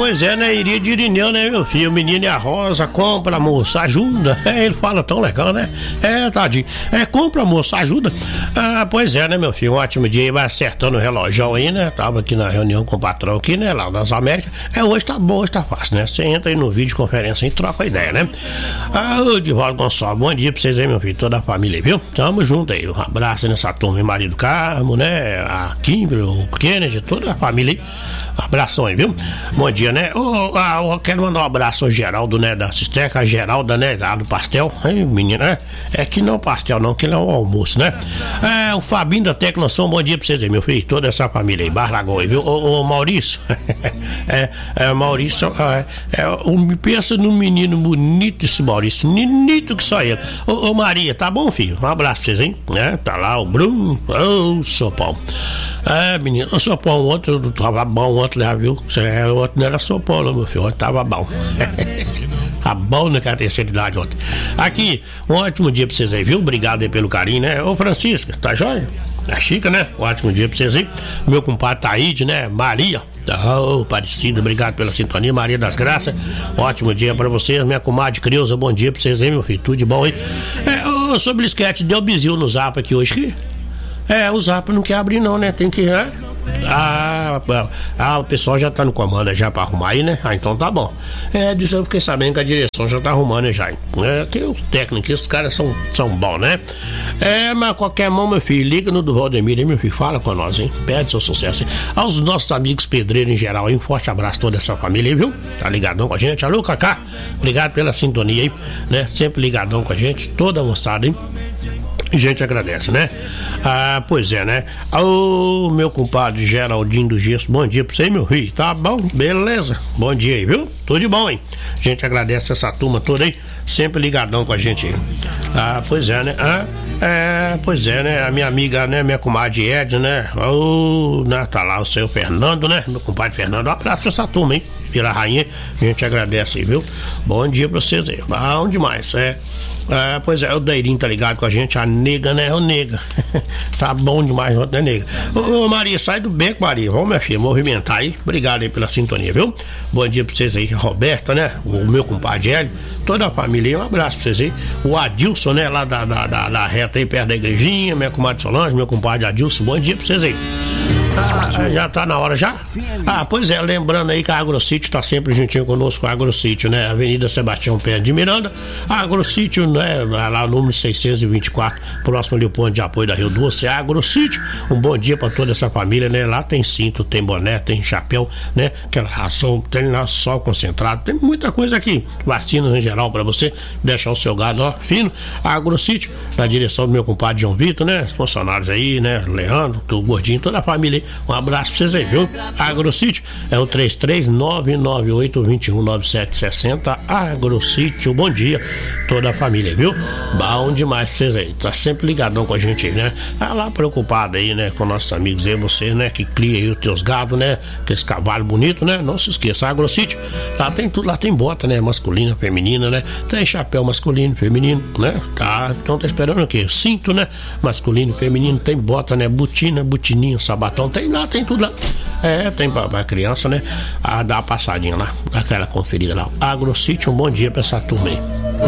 Pois é, né? Iria de Irineu, né, meu filho? O menino e a Rosa, compra, moça, ajuda. Ele fala tão legal, né? Tadinho. Compra, moça, ajuda. Pois é, né, meu filho? Um ótimo dia aí, vai acertando o relógio aí, né? Tava aqui na reunião com o patrão aqui, né? Lá das Américas. Hoje tá bom, hoje tá fácil, né? Você entra aí no videoconferência e troca a ideia, né? Ô, Divaldo Gonçalves, bom dia pra vocês aí, meu filho. Toda a família aí, viu? Tamo junto aí. Um abraço nessa turma, meu marido Carmo, né? A Kimber, o Kennedy, toda a família aí. Um abração aí, viu? Bom dia, né? Eu quero mandar um abraço ao Geraldo, né? Da Cisteca, a Geralda, né? Lá do pastel. Menino, né? Que não é pastel, não, que ele é um almoço, né? O Fabinho da Tecnosom, bom dia pra vocês aí, meu filho. Toda essa família aí, Barragão aí, viu? Ô, Maurício. Maurício, pensa num menino bonito esse Maurício. Bonito que só ele. Ô, Maria, tá bom, filho? Um abraço pra vocês, hein? Tá lá o Bruno. Ô, São Paulo. Menino, o São Paulo ontem tava bom ontem lá, viu? Ontem não era São Paulo, meu filho, ontem tava bom. Tá bom naquela terceira idade ontem. Aqui, um ótimo dia pra vocês aí, viu? Obrigado aí pelo carinho, né? Ô, Francisca, tá jóia? É chica, né? Um ótimo dia pra vocês aí. Meu compadre Taíde, né? Maria. Parecida, obrigado pela sintonia, Maria das Graças. Ótimo dia pra vocês, minha comadre Creuza, bom dia pra vocês aí, meu filho. Tudo de bom aí. Sobre o esquete, deu bizil no zap aqui hoje aqui. O zap não quer abrir não, né? Tem que... o pessoal já tá no comando já pra arrumar aí, né? Então tá bom. Disso eu fiquei sabendo que a direção já tá arrumando já. Que os técnicos, os caras são bons, né? Mas qualquer mão, meu filho, liga no do Valdemir aí, meu filho, fala com nós, hein? Pede seu sucesso, hein? Aos nossos amigos pedreiros em geral, hein? Um forte abraço a toda essa família aí, viu? Tá ligadão com a gente. Alô, Cacá, obrigado pela sintonia aí, né? Sempre ligadão com a gente, toda a moçada, hein? A gente agradece, né? Pois é, né? Ô, meu compadre Geraldinho do Gesso, bom dia pra você, meu filho. Tá bom? Beleza? Bom dia aí, viu? Tudo de bom, hein? A gente agradece essa turma toda aí, sempre ligadão com a gente aí. Pois é, né? Pois é, né? A minha amiga, né? Minha comadre Ed, né? Tá lá o seu Fernando, né? Meu compadre Fernando, um abraço pra essa turma, hein? Pela rainha, a gente agradece aí, viu? Bom dia pra vocês aí. Bom demais, pois é, o Deirinho tá ligado com a gente, a nega, né? O nega. Tá bom demais, né, nega? Ô, Maria, sai do beco, Maria. Vamos, minha filha, movimentar aí. Obrigado aí pela sintonia, viu? Bom dia pra vocês aí, Roberta, né? O meu compadre Hélio, toda a família aí, um abraço pra vocês aí. O Adilson, né? Lá da reta aí, perto da igrejinha, minha comadre Solange, meu compadre Adilson, bom dia pra vocês aí. Já tá na hora já? Pois é, lembrando aí que a AgroSítio tá sempre juntinho conosco, a AgroSítio, né? Avenida Sebastião Pérez de Miranda, a AgroSítio, né? Lá no número 624, próximo ali ao ponto de apoio da Rio Doce, a AgroSítio. Um bom dia pra toda essa família, né? Lá tem cinto, tem boné, tem chapéu, né? Aquela ração, tem lá sol concentrado, tem muita coisa aqui. Vacinas em geral pra você deixar o seu gado, ó, fino. A AgroSítio, na direção do meu compadre João Vitor, né? Os funcionários aí, né? Leandro, o Gordinho, toda a família aí. Um abraço pra vocês aí, viu? AgroSítio é o 33998219760. AgroSítio, bom dia, toda a família, viu? Bom demais pra vocês aí. Tá sempre ligadão com a gente aí, né? Tá lá preocupado aí, né? Com nossos amigos aí, você, né? Que cria aí os teus gados, né? Aqueles cavalos bonitos, né? Não se esqueça, AgroSítio. Lá tem tudo, lá tem bota, né? Masculina, feminina, né? Tem chapéu masculino, feminino, né? Então tá esperando o quê? Cinto, né? Masculino, feminino, tem bota, né? Botina, botininho, sabatão, tem lá, tem tudo lá. Tem pra criança, né? Dá uma passadinha lá, aquela conferida lá. AgroSítio, um bom dia pra essa turma aí.